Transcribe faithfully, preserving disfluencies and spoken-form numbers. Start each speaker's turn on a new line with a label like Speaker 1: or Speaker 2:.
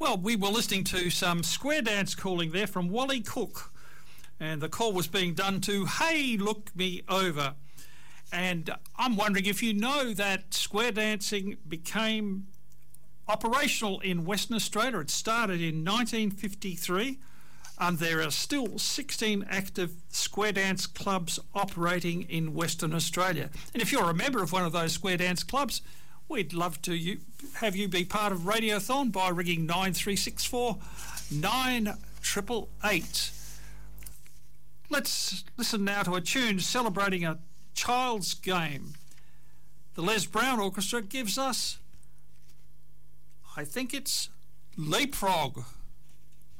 Speaker 1: Well, we were listening to some square dance calling there from Wally Cook, and the call was being done to Hey Look Me Over. And I'm wondering if you know that square dancing became operational in Western Australia. It started in nineteen fifty-three, and there are still sixteen active square dance clubs operating in Western Australia. And if you're a member of one of those square dance clubs, we'd love to you, have you be part of Radiothon by ringing nine three six four nine eight eight eight. Let's listen now to a tune celebrating a child's game. The Les Brown Orchestra gives us, I think it's Leapfrog.